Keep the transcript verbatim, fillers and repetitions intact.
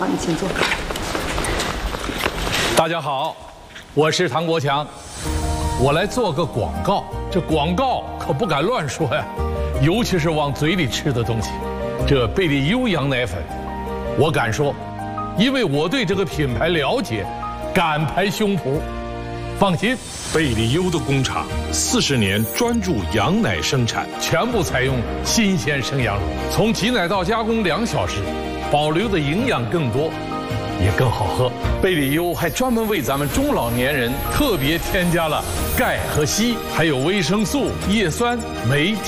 好，你请坐。 大家好，我是唐国强，我来做个广告。这广告可不敢乱说呀，尤其是往嘴里吃的东西。这贝利优羊奶粉，我敢说，因为我对这个品牌了解，敢拍胸脯。放心， 贝利优的工厂四十年专注羊奶生产， 全部采用新鲜生羊肉，从挤奶到加工两小时，保留的营养更多，也更好喝。贝利优还专门为咱们中老年人特别添加了钙和硒，还有维生素、叶酸、镁、铁。